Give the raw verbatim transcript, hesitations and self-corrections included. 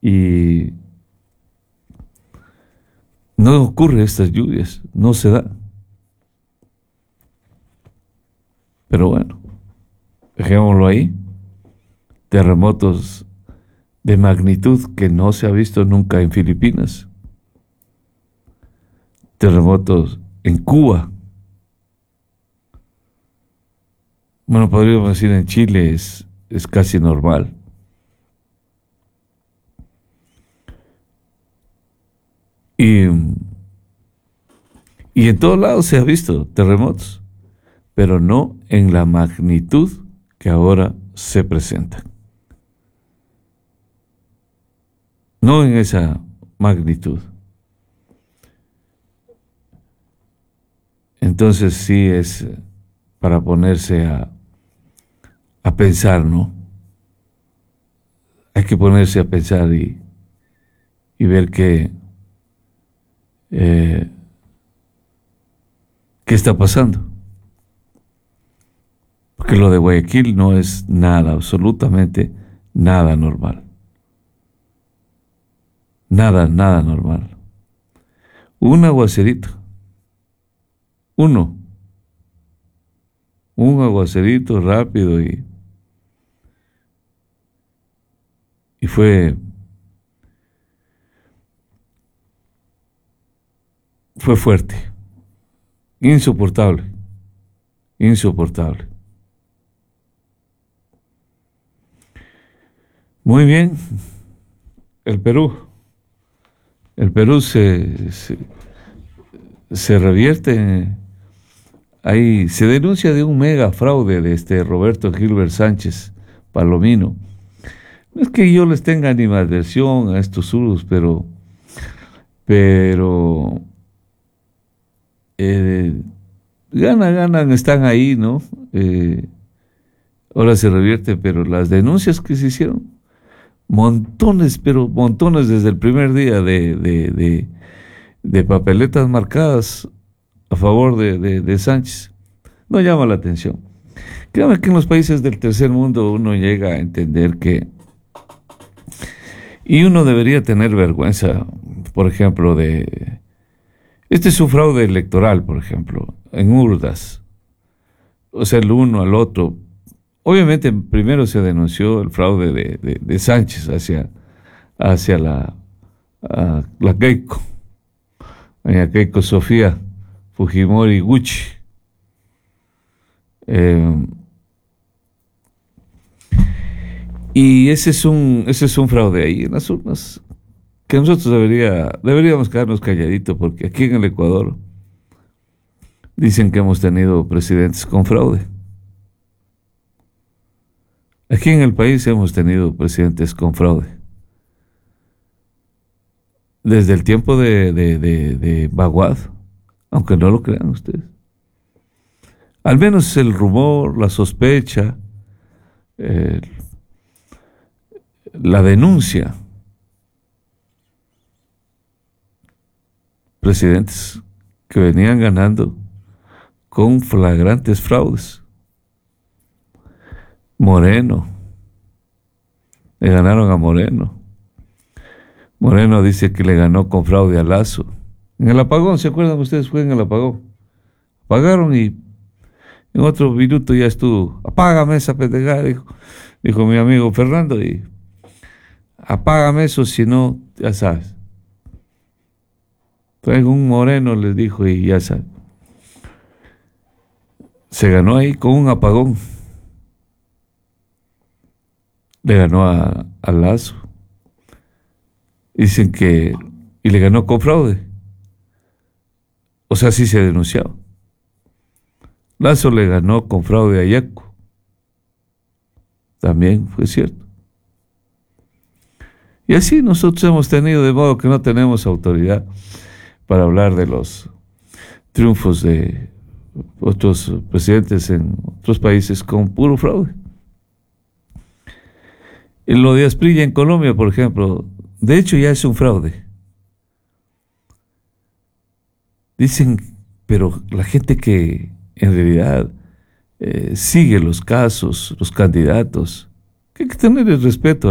y no ocurre estas lluvias, no se da. Pero bueno, dejémoslo ahí. Terremotos de magnitud que no se ha visto nunca en Filipinas. Terremotos en Cuba. Bueno, podríamos decir en Chile es, es casi normal. Y, y en todos lados se ha visto terremotos, pero no en la magnitud que ahora se presenta. No en esa magnitud. Entonces sí es para ponerse a, a pensar, ¿no? Hay que ponerse a pensar y, y ver qué, eh, qué está pasando. Porque lo de Guayaquil no es nada, absolutamente nada normal. Nada, nada normal. Un aguacerito. Uno. Un aguacerito rápido y, y fue, fue fuerte. Insoportable. Insoportable. Muy bien. El Perú. El Perú se, se, se revierte. Ahí se denuncia de un mega fraude de este Roberto Gilbert Sánchez Palomino. No es que yo les tenga animadversión a estos surdos, pero, pero eh, ganan, ganan, están ahí, ¿no? Eh, ahora se revierte, pero las denuncias que se hicieron, montones, pero montones desde el primer día de, de, de, de papeletas marcadas a favor de, de, de Sánchez. No llama la atención. Créame que en los países del tercer mundo uno llega a entender que, y uno debería tener vergüenza, por ejemplo, de, este es un fraude electoral, por ejemplo, en urnas, o sea, el uno al otro. Obviamente primero se denunció el fraude de, de, de Sánchez hacia, hacia la, a, la Keiko, doña Keiko Sofía Fujimori Gucci. Eh, y ese es un ese es un fraude ahí en las urnas que nosotros debería, deberíamos quedarnos calladitos, porque aquí en el Ecuador dicen que hemos tenido presidentes con fraude. Aquí en el país hemos tenido presidentes con fraude. Desde el tiempo de, de, de, de Baguad, aunque no lo crean ustedes. Al menos el rumor, la sospecha, eh, la denuncia. Presidentes que venían ganando con flagrantes fraudes. Moreno, le ganaron a Moreno. Moreno dice que le ganó con fraude a Lazo. En el apagón, ¿se acuerdan ustedes? Fue en el apagón. Apagaron y en otro minuto ya estuvo. Apágame esa pendejada, dijo, dijo mi amigo Fernando, y apágame eso, si no, ya sabes. Traigo un Moreno, les dijo, y ya sabes. Se ganó ahí con un apagón. Le ganó a, a Lazo. Dicen que... Y le ganó con fraude. O sea, sí se ha denunciado. Lazo le ganó con fraude a Yaco. También fue cierto. Y así nosotros hemos tenido, de modo que no tenemos autoridad para hablar de los triunfos de otros presidentes en otros países con puro fraude. En lo de Asprilla en Colombia, por ejemplo, de hecho ya es un fraude. Dicen, pero la gente que en realidad eh, sigue los casos, los candidatos, que hay que tener el respeto